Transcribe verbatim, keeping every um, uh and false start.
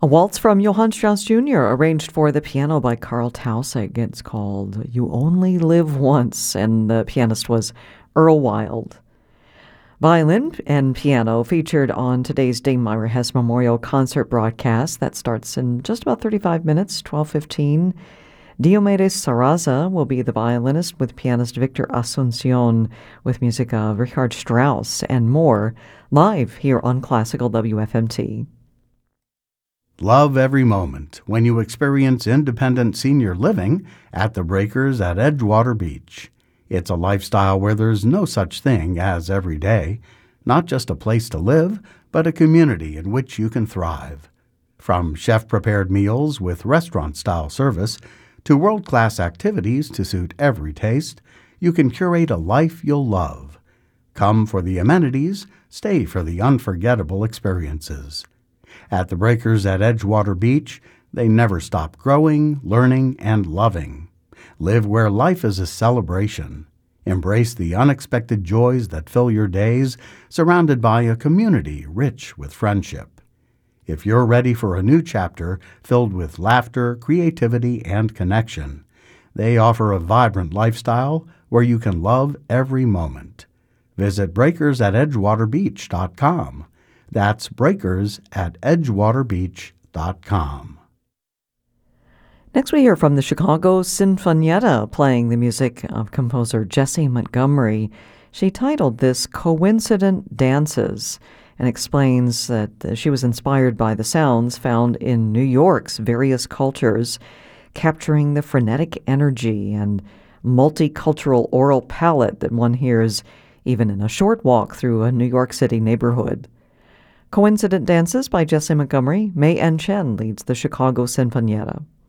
A waltz from Johann Strauss Junior, arranged for the piano by Carl Tausig. It's called You Only Live Once, and the pianist was Earl Wild. Violin and piano featured on today's Dame Myra Hess Memorial Concert broadcast. That starts in just about thirty-five minutes, twelve fifteen. Diomedes Sarraza will be the violinist, with pianist Victor Asuncion, with music of Richard Strauss and more, live here on Classical W F M T. Love every moment when you experience independent senior living at the Breakers at Edgewater Beach. It's a lifestyle where there's no such thing as every day, not just a place to live, but a community in which you can thrive. From chef-prepared meals with restaurant-style service to world-class activities to suit every taste, you can curate a life you'll love. Come for the amenities, stay for the unforgettable experiences. At the Breakers at Edgewater Beach, they never stop growing, learning, and loving. Live where life is a celebration. Embrace the unexpected joys that fill your days, surrounded by a community rich with friendship. If you're ready for a new chapter filled with laughter, creativity, and connection, they offer a vibrant lifestyle where you can love every moment. Visit breakers at edgewater beach dot com. That's breakers at edgewater beach dot com. Next, we hear from the Chicago Sinfonietta, playing the music of composer Jessie Montgomery. She titled this Coincident Dances and explains that she was inspired by the sounds found in New York's various cultures, capturing the frenetic energy and multicultural oral palette that one hears even in a short walk through a New York City neighborhood. Coincident Dances by Jessie Montgomery. Mei En Chen leads the Chicago Sinfonietta.